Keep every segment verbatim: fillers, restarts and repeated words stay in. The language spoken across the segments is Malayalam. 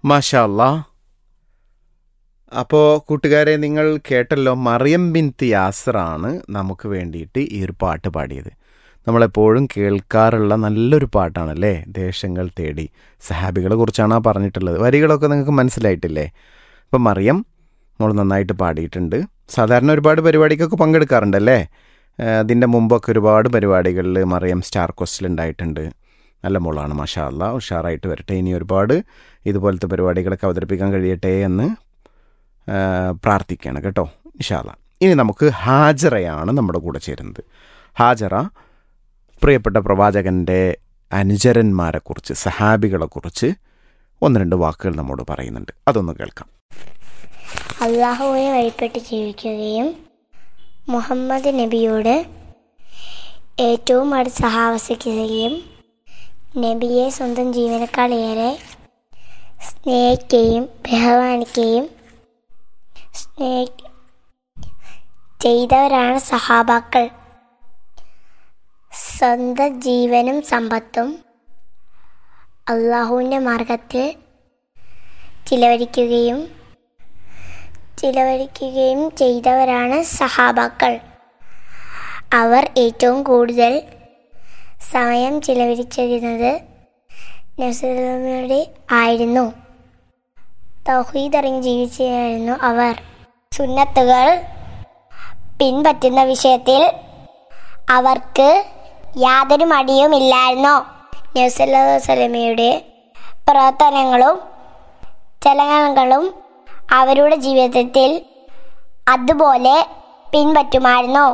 മാഷാ അല്ലാ. അപ്പോൾ കൂട്ടുകാരെ, നിങ്ങൾ കേട്ടല്ലോ, മറിയം ബിൻത്ത് യാസറാണ് നമുക്ക് വേണ്ടിയിട്ട് ഈ ഒരു പാട്ട് പാടിയത്. നമ്മളെപ്പോഴും കേൾക്കാറുള്ള നല്ലൊരു പാട്ടാണല്ലേ, ദേശങ്ങൾ തേടി. സഹാബികളെ കുറിച്ചാണ് ആ പറഞ്ഞിട്ടുള്ളത്. വരികളൊക്കെ നിങ്ങൾക്ക് മനസ്സിലായിട്ടില്ലേ? ഇപ്പം മറിയം മോൾ നന്നായിട്ട് പാടിയിട്ടുണ്ട്. സാധാരണ ഒരുപാട് പരിപാടിക്കൊക്കെ പങ്കെടുക്കാറുണ്ടല്ലേ. അതിൻ്റെ മുമ്പൊക്കെ ഒരുപാട് പരിപാടികളിൽ മറിയം സ്റ്റാർ ക്വസ്റ്റിൽ ഉണ്ടായിട്ടുണ്ട്. നല്ല മോളാണ്, മാഷാ അല്ലാ. ഉഷാറായിട്ട് വരട്ടെ. ഇനി ഒരുപാട് ഇതുപോലത്തെ പരിപാടികളൊക്കെ അവതരിപ്പിക്കാൻ കഴിയട്ടെ എന്ന് പ്രാർത്ഥിക്കുകയാണ് കേട്ടോ, ഇൻഷാ അല്ലാ. ഇനി നമുക്ക് ഹാജറയാണ് നമ്മുടെ കൂടെ ചേരുന്നത്. ഹാജറ പ്രിയപ്പെട്ട പ്രവാചകൻ്റെ അനുചരന്മാരെക്കുറിച്ച്, സഹാബികളെക്കുറിച്ച് ഒന്ന് രണ്ട് വാക്കുകൾ നമ്മോട് പറയുന്നുണ്ട്. അതൊന്ന് കേൾക്കാം. അള്ളാഹുവിനെ വഴിപ്പെട്ട് ജീവിക്കുകയും മുഹമ്മദ് നബിയോട് ഏറ്റവും അടുത്ത് സഹവസിക്കുകയും നബിയെ സ്വന്തം ജീവനേക്കാളേറെ സ്നേഹിക്കുകയും ബഹുമാനിക്കുകയും സ്നേഹ ചെയ്തവരാണ് സഹാബാക്കൾ. സ്വന്തം ജീവനും സമ്പത്തും അള്ളാഹുവിൻ്റെ മാർഗത്തിൽ ചിലവഴിക്കുകയും ചിലവഴിക്കുകയും ചെയ്തവരാണ് സഹാബാക്കൾ. അവർ ഏറ്റവും കൂടുതൽ സമയം ചിലവഴിച്ചിരുന്നത് നബിയുടെ ആയിരുന്നു. തൗഹീദ് അറിഞ്ഞ് ജീവിച്ചായിരുന്നു അവർ. സുന്നത്തുകൾ പിൻപറ്റുന്ന വിഷയത്തിൽ അവർക്ക് യാതൊരു മടിയുമില്ലായിരുന്നു. നബി സല്ലല്ലാഹു അലൈഹി വസല്ലമയുടെ പ്രവർത്തനങ്ങളും ചലനങ്ങളും അവരുടെ ജീവിതത്തിൽ അതുപോലെ പിൻപറ്റുമായിരുന്നു.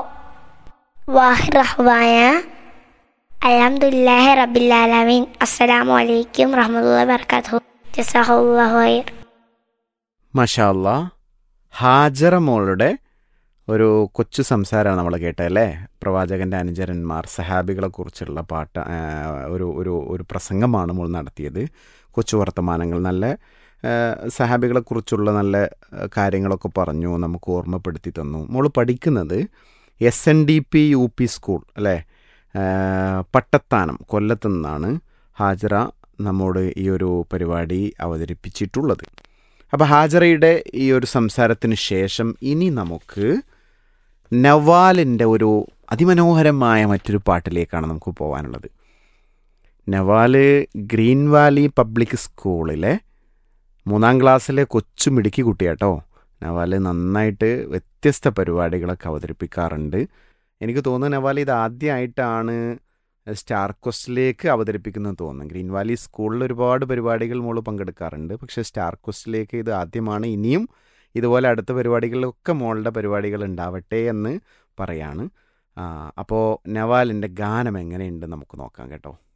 വാഹിറഹ്വാന അൽഹംദുലില്ലാഹി റബ്ബിൽ ആലമീൻ. അസ്സലാമു അലൈക്കും വറഹ്മത്തുള്ളാഹി വബറകാതുഹു. ജസാഹുല്ലാഹു ഖൈർ. മാഷാ അല്ലാ. ഹാജറ മോളുടെ ഒരു കൊച്ചു സംസാരമാണ് നമ്മൾ കേട്ടതല്ലേ. പ്രവാചകൻ്റെ അനുചരന്മാർ, സഹാബികളെക്കുറിച്ചുള്ള പാട്ട്, ഒരു ഒരു ഒരു പ്രസംഗമാണ് മോൾ നടത്തിയത്. കൊച്ചു വർത്തമാനങ്ങൾ, നല്ല സഹാബികളെക്കുറിച്ചുള്ള നല്ല കാര്യങ്ങളൊക്കെ പറഞ്ഞു, നമുക്ക് ഓർമ്മപ്പെടുത്തി തന്നു. മോൾ പഠിക്കുന്നത് S N D P U P school അല്ലേ, പട്ടത്താനം, കൊല്ലത്തു നിന്നാണ് ഹാജറ നമ്മോട് ഈ ഒരു പരിപാടി അവതരിപ്പിച്ചിട്ടുള്ളത്. അപ്പോൾ ഹാജറയുടെ ഈ ഒരു സംസാരത്തിന് ശേഷം ഇനി നമുക്ക് നവാലിൻ്റെ ഒരു അതിമനോഹരമായ മറ്റൊരു പാട്ടിലേക്കാണ് നമുക്ക് പോകാനുള്ളത്. നവാല് ഗ്രീൻ വാലി പബ്ലിക് സ്കൂളിലെ മൂന്നാം ക്ലാസ്സിലെ കൊച്ചു മിടുക്കി കുട്ടിയാട്ടോ. നവാല് നന്നായിട്ട് വ്യത്യസ്ത പരിപാടികളൊക്കെ അവതരിപ്പിക്കാറുണ്ട്. എനിക്ക് തോന്നുന്നു നവാല് ഇത് ആദ്യമായിട്ടാണ് സ്റ്റാർ ക്വസ്റ്റിലേക്ക് അവതരിപ്പിക്കുന്നത് തോന്നുന്നു. ഗ്രീൻ വാലി സ്കൂളിൽ ഒരുപാട് പരിപാടികൾ മോള് പങ്കെടുക്കാറുണ്ട്, പക്ഷേ സ്റ്റാർ ക്വസ്റ്റിലേക്ക് ഇത് ആദ്യമാണ്. ഇനിയും ഇതുപോലെ അടുത്ത പരിപാടികളിലൊക്കെ മോളുടെ പരിപാടികൾ ഉണ്ടാവട്ടെ എന്ന് പറയാണ്. അപ്പോൾ നവാലിൻ്റെ ഗാനം എങ്ങനെയുണ്ട് നമുക്ക് നോക്കാം കേട്ടോ.